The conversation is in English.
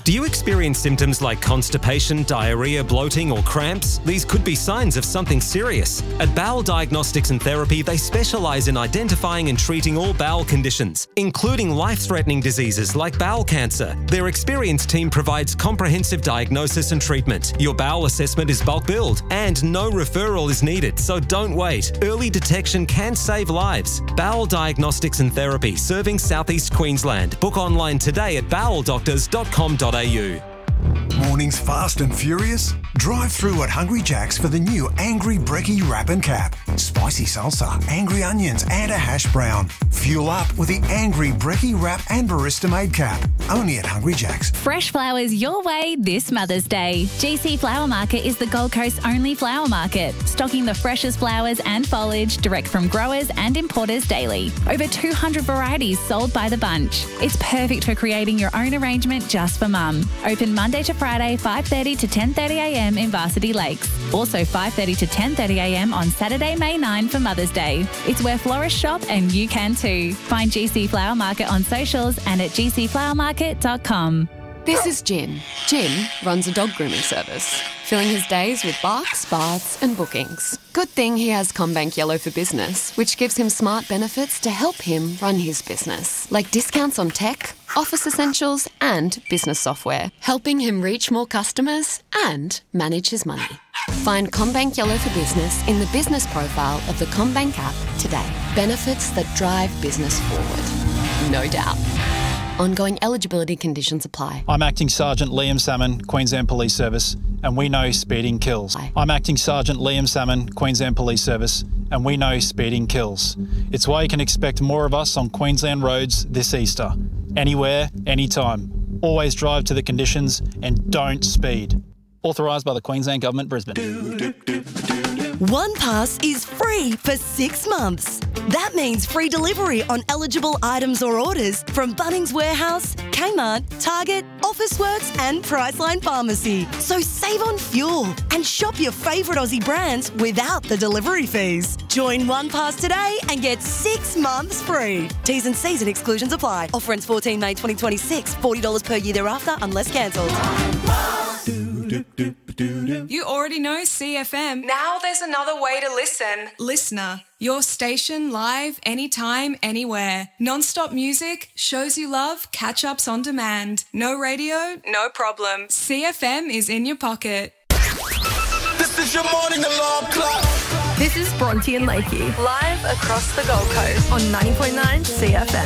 Do you experience symptoms like constipation, diarrhea, bloating or cramps? These could be signs of something serious. At Bowel Diagnostics and Therapy, they specialise in identifying and treating all bowel conditions, including life-threatening diseases like bowel cancer. Their experienced team provides comprehensive diagnosis and treatment. Your bowel assessment is bulk billed and no referral is needed, so don't wait. Early detection can save lives. Bowel Diagnostics and Therapy, serving South East Queensland. Book online today at boweldoctors.com.au. Mornings fast and furious? Drive through at Hungry Jack's for the new Angry Brekkie Wrap and Cap. Spicy salsa, angry onions and a hash brown. Fuel up with the Angry Brekkie Wrap and Barista Made Cap. Only at Hungry Jack's. Fresh flowers your way this Mother's Day. GC Flower Market is the Gold Coast's only flower market, stocking the freshest flowers and foliage direct from growers and importers daily. Over 200 varieties sold by the bunch. It's perfect for creating your own arrangement just for mum. Open Monday to Friday, 5:30 to 10:30am in Varsity Lakes. Also 5:30 to 10:30am on Saturday, May 9 for Mother's Day. It's where florists shop and you can too. Find GC Flower Market on socials and at gcflowermarket.com. This is Jim. Jim runs a dog grooming service, filling his days with barks, baths and bookings. Good thing he has CommBank Yellow for Business, which gives him smart benefits to help him run his business, like discounts on tech, office essentials and business software, helping him reach more customers and manage his money. Find CommBank Yellow for Business in the business profile of the CommBank app today. Benefits that drive business forward. No doubt. Ongoing eligibility conditions apply. I'm Acting Sergeant Liam Salmon, Queensland Police Service, and we know speeding kills. I'm Acting Sergeant Liam Salmon, Queensland Police Service, and we know speeding kills. It's why you can expect more of us on Queensland roads this Easter. Anywhere, anytime. Always drive to the conditions and don't speed. Authorised by the Queensland Government, Brisbane. OnePass is free for 6 months. That means free delivery on eligible items or orders from Bunnings Warehouse, Kmart, Target, Officeworks and Priceline Pharmacy. So save on fuel and shop your favourite Aussie brands without the delivery fees. Join OnePass today and get 6 months free. T's and C's and exclusions apply. Offer ends 14 May 2026. $40 per year thereafter unless cancelled. You already know CFM. Now there's another way to listen. Listener, your station live, anytime, anywhere. Non-stop music, shows you love, catch-ups on demand. No radio? No problem. CFM is in your pocket. This is your morning alarm clock. This is Bronte and Lakey, Live across the Gold Coast on 90.9 CFM.